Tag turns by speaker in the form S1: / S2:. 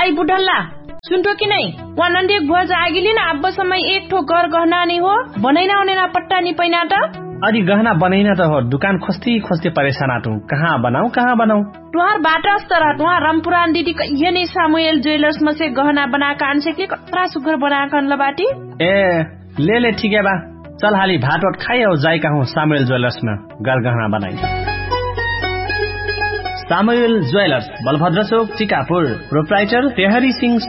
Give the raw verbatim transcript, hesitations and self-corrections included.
S1: I बुढल्ला सुनतो कि नहीं वनंदे भुआ जागिली ना अब समय एक ठो घर गहना नहीं हो बनैना उनेना पट्टा नहीं पैना त
S2: अरे गहना बनैना त हो दुकान खोजती खोजती परेशान आटू कहाँ बनाऊ कहाँ बनाऊ
S1: तुहार बाटा तरह तुहार रामपुरान दीदी ये नहीं सामुएल ज्वेलर्स में से गहना बना कान से के कतरा सुगर बना कान लबाटी
S2: ए ले ले ठीक है बा चल हाली भात वट खाई और जाई कहूँ सामुएल ज्वेलर्स में गर गहना बनाई सामुएल ज्वेलर्स बलभद्र चौक टिकापुर प्रोप्राइटर तेहरी सिंह